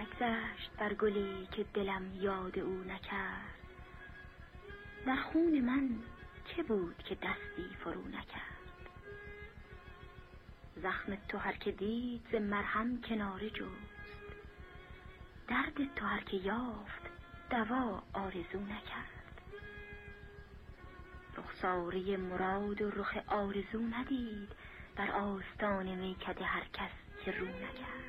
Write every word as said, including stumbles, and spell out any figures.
نگذشت بر گلی که دلم یاد او نکرد. در خون من که بود که دستی فرو نکرد. زخم تو هر که دید ز مرهم کناره جست. درد تو هر که یافت دوا آرزو نکرد. رخساره مراد و رخ آرزو ندید بر آستان میکده هر کس که رو نکرد.